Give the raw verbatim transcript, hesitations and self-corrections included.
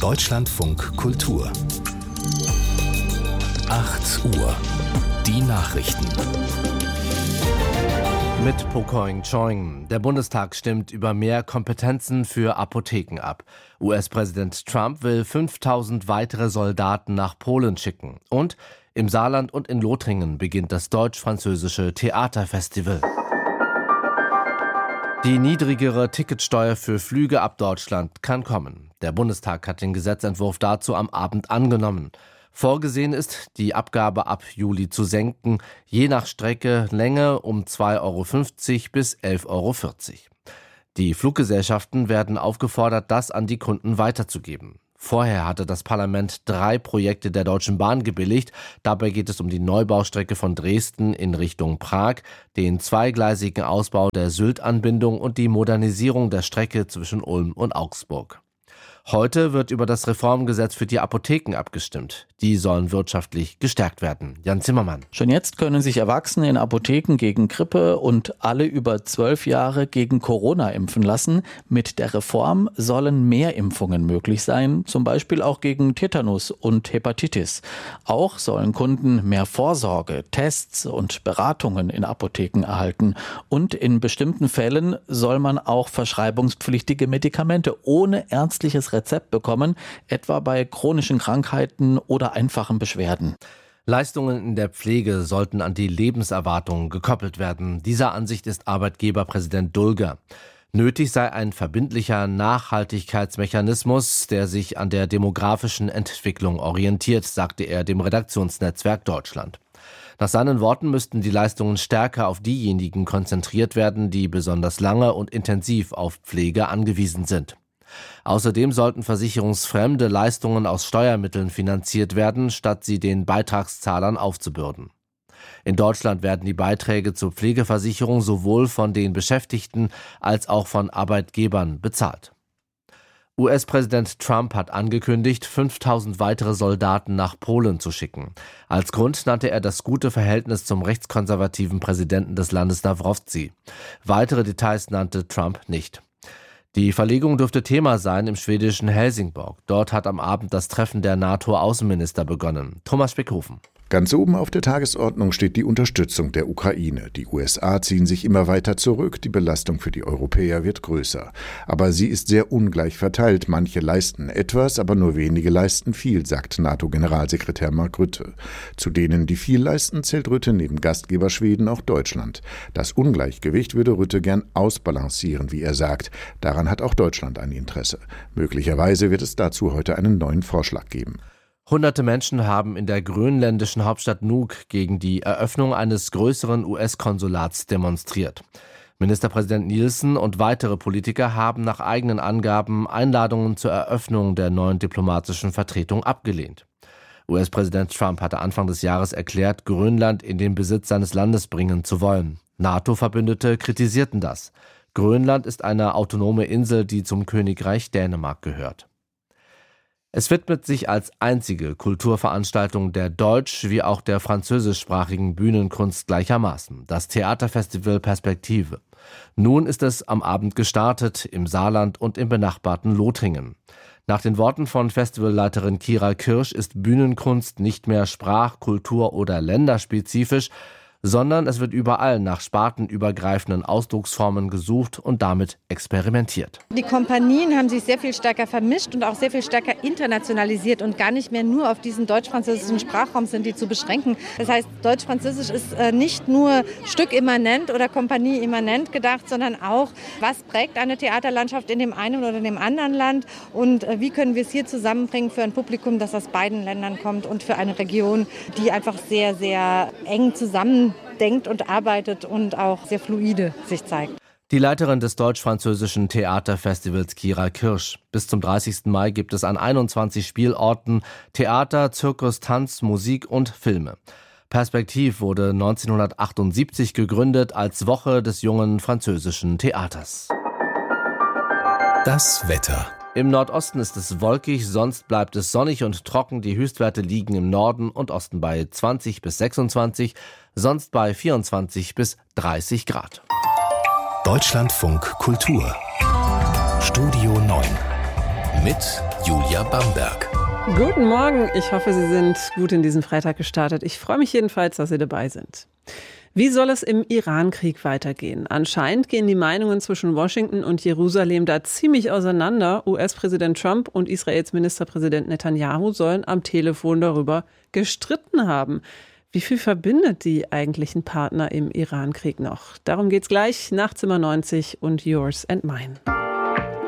Deutschlandfunk Kultur. acht Uhr. Die Nachrichten. Mit Pokoing Choing. Der Bundestag stimmt über mehr Kompetenzen für Apotheken ab. U S-Präsident Trump will fünftausend weitere Soldaten nach Polen schicken. Und im Saarland und in Lothringen beginnt das deutsch-französische Theaterfestival. Die niedrigere Ticketsteuer für Flüge ab Deutschland kann kommen. Der Bundestag hat den Gesetzentwurf dazu am Abend angenommen. Vorgesehen ist, die Abgabe ab Juli zu senken, je nach Strecke Länge um zwei Euro fünfzig bis elf Euro vierzig. Die Fluggesellschaften werden aufgefordert, das an die Kunden weiterzugeben. Vorher hatte das Parlament drei Projekte der Deutschen Bahn gebilligt. Dabei geht es um die Neubaustrecke von Dresden in Richtung Prag, den zweigleisigen Ausbau der Sylt-Anbindung und die Modernisierung der Strecke zwischen Ulm und Augsburg. Heute wird über das Reformgesetz für die Apotheken abgestimmt. Die sollen wirtschaftlich gestärkt werden. Jan Zimmermann. Schon jetzt können sich Erwachsene in Apotheken gegen Grippe und alle über zwölf Jahre gegen Corona impfen lassen. Mit der Reform sollen mehr Impfungen möglich sein, zum Beispiel auch gegen Tetanus und Hepatitis. Auch sollen Kunden mehr Vorsorge, Tests und Beratungen in Apotheken erhalten. Und in bestimmten Fällen soll man auch verschreibungspflichtige Medikamente ohne ärztliches Rezept bekommen, etwa bei chronischen Krankheiten oder einfachen Beschwerden. Leistungen in der Pflege sollten an die Lebenserwartung gekoppelt werden. Dieser Ansicht ist Arbeitgeberpräsident Dulger. Nötig sei ein verbindlicher Nachhaltigkeitsmechanismus, der sich an der demografischen Entwicklung orientiert, sagte er dem Redaktionsnetzwerk Deutschland. Nach seinen Worten müssten die Leistungen stärker auf diejenigen konzentriert werden, die besonders lange und intensiv auf Pflege angewiesen sind. Außerdem sollten versicherungsfremde Leistungen aus Steuermitteln finanziert werden, statt sie den Beitragszahlern aufzubürden. In Deutschland werden die Beiträge zur Pflegeversicherung sowohl von den Beschäftigten als auch von Arbeitgebern bezahlt. U S-Präsident Trump hat angekündigt, fünftausend weitere Soldaten nach Polen zu schicken. Als Grund nannte er das gute Verhältnis zum rechtskonservativen Präsidenten des Landes Nawrocki. Weitere Details nannte Trump nicht. Die Verlegung dürfte Thema sein im schwedischen Helsingborg. Dort hat am Abend das Treffen der NATO-Außenminister begonnen. Thomas Speckhofen. Ganz oben auf der Tagesordnung steht die Unterstützung der Ukraine. Die U S A ziehen sich immer weiter zurück, die Belastung für die Europäer wird größer. Aber sie ist sehr ungleich verteilt. Manche leisten etwas, aber nur wenige leisten viel, sagt NATO-Generalsekretär Mark Rutte. Zu denen, die viel leisten, zählt Rutte neben Gastgeber Schweden auch Deutschland. Das Ungleichgewicht würde Rutte gern ausbalancieren, wie er sagt. Daran hat auch Deutschland ein Interesse. Möglicherweise wird es dazu heute einen neuen Vorschlag geben. Hunderte Menschen haben in der grönländischen Hauptstadt Nuuk gegen die Eröffnung eines größeren U S-Konsulats demonstriert. Ministerpräsident Nielsen und weitere Politiker haben nach eigenen Angaben Einladungen zur Eröffnung der neuen diplomatischen Vertretung abgelehnt. U S-Präsident Trump hatte Anfang des Jahres erklärt, Grönland in den Besitz seines Landes bringen zu wollen. NATO-Verbündete kritisierten das. Grönland ist eine autonome Insel, die zum Königreich Dänemark gehört. Es widmet sich als einzige Kulturveranstaltung der deutsch- wie auch der französischsprachigen Bühnenkunst gleichermaßen, das Theaterfestival Perspektive. Nun ist es am Abend gestartet im Saarland und im benachbarten Lothringen. Nach den Worten von Festivalleiterin Kira Kirsch ist Bühnenkunst nicht mehr sprach-, kultur- oder länderspezifisch, sondern es wird überall nach spartenübergreifenden Ausdrucksformen gesucht und damit experimentiert. Die Kompanien haben sich sehr viel stärker vermischt und auch sehr viel stärker internationalisiert und gar nicht mehr nur auf diesen deutsch-französischen Sprachraum sind die zu beschränken. Das heißt, Deutsch-Französisch ist nicht nur stückimmanent oder kompanieimmanent gedacht, sondern auch, was prägt eine Theaterlandschaft in dem einen oder dem anderen Land und wie können wir es hier zusammenbringen für ein Publikum, das aus beiden Ländern kommt und für eine Region, die einfach sehr, sehr eng zusammen denkt und arbeitet und auch sehr fluide sich zeigt. Die Leiterin des deutsch-französischen Theaterfestivals Kira Kirsch. Bis zum dreißigsten Mai gibt es an einundzwanzig Spielorten Theater, Zirkus, Tanz, Musik und Filme. Perspektive wurde neunzehnhundertachtundsiebzig gegründet als Woche des jungen französischen Theaters. Das Wetter. Im Nordosten ist es wolkig, sonst bleibt es sonnig und trocken. Die Höchstwerte liegen im Norden und Osten bei zwanzig bis sechsundzwanzig, sonst bei vierundzwanzig bis dreißig Grad. Deutschlandfunk Kultur. Studio neun mit Julia Julia Bamberg. Guten Morgen, ich hoffe, Sie sind gut in diesen Freitag gestartet. Ich freue mich jedenfalls, dass Sie dabei sind. Wie soll es im Iran-Krieg weitergehen? Anscheinend gehen die Meinungen zwischen Washington und Jerusalem da ziemlich auseinander. U S-Präsident Trump und Israels Ministerpräsident Netanyahu sollen am Telefon darüber gestritten haben. Wie viel verbindet die eigentlichen Partner im Iran-Krieg noch? Darum geht's gleich nach Zimmer neunzig und Yours and Mine.